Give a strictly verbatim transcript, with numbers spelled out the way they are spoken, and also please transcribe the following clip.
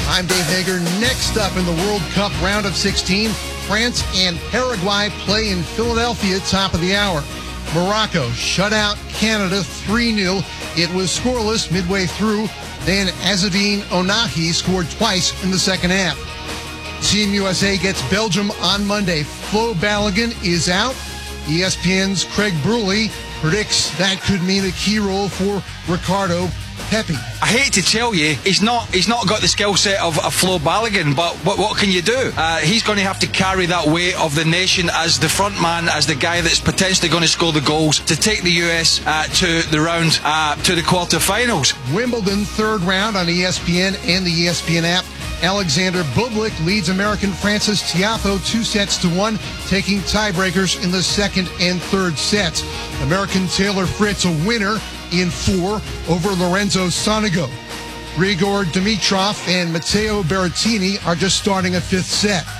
I'm Dave Hager. Next up in the World Cup round of sixteen, France and Paraguay play in Philadelphia, top of the hour. Morocco shut out Canada three nil. It was scoreless midway through. Then Azzedine Ounahi scored twice in the second half. Team U S A gets Belgium on Monday. Flo Balogun is out. E S P N's Craig Bruley predicts that could mean a key role for Ricardo Pepi. I hate to tell you, he's not he's not got the skill set of a Flo Balogun, but what, what can you do? Uh, he's going to have to carry that weight of the nation as the front man, as the guy that's potentially going to score the goals to take the U S uh, to the round, uh, to the quarterfinals. Wimbledon, third round on E S P N and the E S P N app. Alexander Bublik leads American Francis Tiafoe two sets to one, taking tiebreakers in the second and third sets. American Taylor Fritz a winner in four over Lorenzo Sonego. Grigor Dimitrov and Matteo Berrettini are just starting a fifth set.